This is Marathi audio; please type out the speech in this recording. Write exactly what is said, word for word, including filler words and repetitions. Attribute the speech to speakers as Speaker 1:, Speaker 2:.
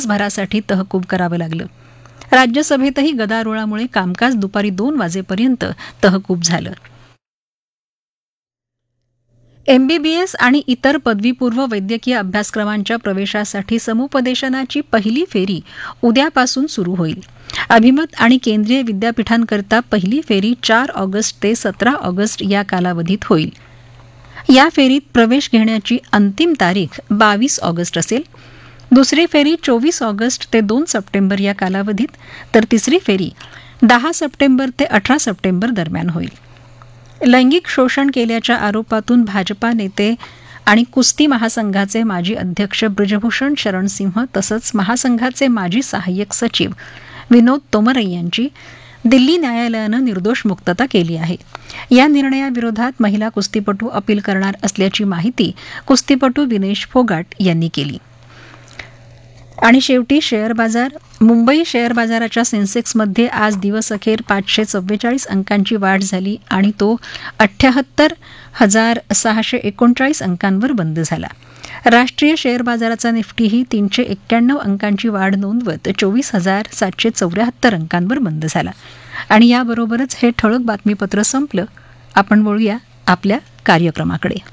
Speaker 1: दिवसभरासाठी तहकूब करावं लागलं. राज्यसभेतही गदारोळामुळे कामकाज दुपारी दोन वाजेपर्यंत तहकूब झालं. एमबीबीएस आणि इतर पदवीपूर्व वैद्यकीय अभ्यासक्रमांच्या प्रवेशासाठी समुपदेशनाची पहिली फेरी उद्यापासून सुरू होईल. अभिमत आणि केंद्रीय विद्यापीठांकरता पहिली फेरी चार ऑगस्ट ते सतरा ऑगस्ट या कालावधीत होईल. या फेरीत प्रवेश घेण्याची अंतिम तारीख बावीस ऑगस्ट असेल. दुसरी फेरी चोवीस ऑगस्ट ते दोन सप्टेंबर या कालावधीत, तर तिसरी फेरी दहा सप्टेंबर ते अठरा सप्टेंबर दरम्यान होईल. लैंगिक शोषण केल्याच्या आरोपातून भाजपा नेते आणि कुस्ती महासंघाचे माजी अध्यक्ष ब्रिजभूषण शरण सिंह तसंच महासंघाचे माजी सहाय्यक सचिव विनोद तोमर यांची दिल्ली न्यायालयानं निर्दोष मुक्तता केली आहे. या निर्णयाविरोधात महिला कुस्तीपटू अपील करणार असल्याची माहिती कुस्तीपटू विनेश फोगाट यांनी केली. आणि शेवटी शेअर बाजार. मुंबई शेअर बाजाराच्या सेन्सेक्समध्ये आज दिवसअखेर पाचशे चव्वेचाळीस अंकांची वाढ झाली आणि तो अठ्ठ्याहत्तर हजार सहाशे एकोणचाळीस अंकांवर बंद झाला. राष्ट्रीय शेअर बाजाराचा निफ्टीही तीनशे एक्क्याण्णव अंकांची वाढ नोंदवत चोवीस हजार सातशे चौऱ्याहत्तर अंकांवर बंद झाला. आणि याबरोबरच हे ठळक बातमीपत्र संपलं. आपण वळूया आपल्या कार्यक्रमाकडे.